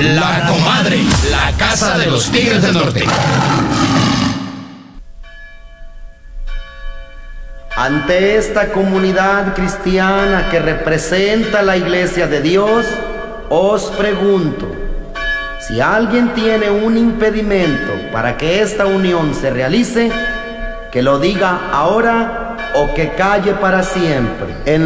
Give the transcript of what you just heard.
La Comadre, la casa de los Tigres del Norte. Ante esta comunidad cristiana que representa la Iglesia de Dios, os pregunto, si alguien tiene un impedimento para que esta unión se realice, que lo diga ahora o que calle para siempre.